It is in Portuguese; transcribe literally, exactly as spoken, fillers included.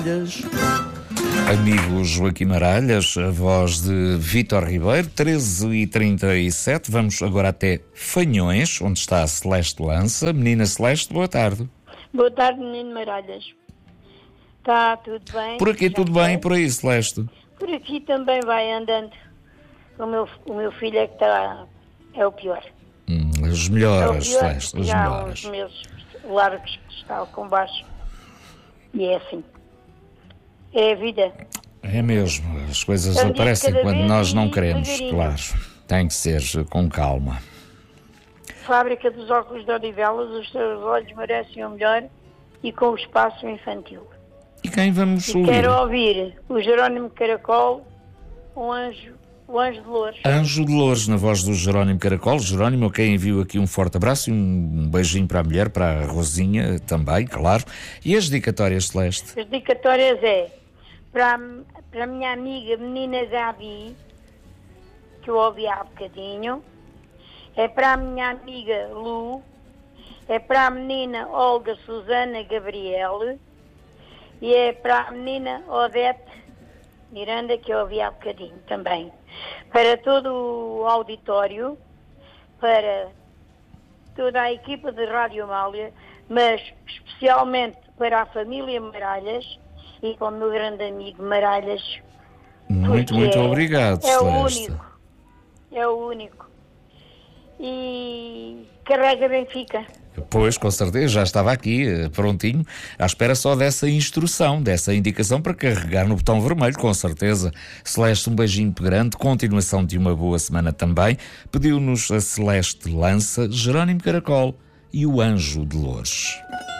Amigo Joaquim Maralhas, a voz de Vítor Ribeiro, treze e trinta e sete. Vamos agora até Fanhões, onde está a Celeste Lança. Menina Celeste, boa tarde. Boa tarde, menino Maralhas. Está tudo bem? Por aqui Já tudo sei. bem, por aí, Celeste? Por aqui também vai andando. O meu, o meu filho é que está... é o pior. Hum, as É melhoras, o pior, Celeste, as já há melhoras. uns meses largos que está com baixo. E é assim. É a vida. É mesmo, as coisas É um dia aparecem de cada quando vez nós não e queremos, devagarinho. claro. Tem que ser com calma. Fábrica dos óculos de Odivelas, os seus olhos merecem o melhor e com o espaço infantil. E quem vamos E ouvir? quero ouvir o Jerónimo Caracol, o anjo, o anjo de Loures. Anjo de Loures, na voz do Jerónimo Caracol. Jerónimo, a quem envio aqui um forte abraço e um beijinho para a mulher, para a Rosinha também, claro. E as dedicatórias, Celeste? As dedicatórias é para, a- para a minha amiga menina Gabi, que eu ouvi há bocadinho, é para a minha amiga Lu, é para a menina Olga Susana Gabriele e é para a menina Odete Miranda, que eu ouvi há bocadinho também. Para todo o auditório, para toda a equipa de Rádio Amália, mas especialmente para a família Maralhas e para o meu grande amigo Maralhas. Muito, porque muito é, obrigado, é o Celeste. único. É o único. E carrega Benfica. Pois, com certeza, já estava aqui, eh, prontinho, à espera só dessa instrução, dessa indicação para carregar no botão vermelho, com certeza. Celeste, um beijinho grande, continuação de uma boa semana também. Pediu-nos a Celeste Lança, Jerónimo Caracol e o Anjo de Loures.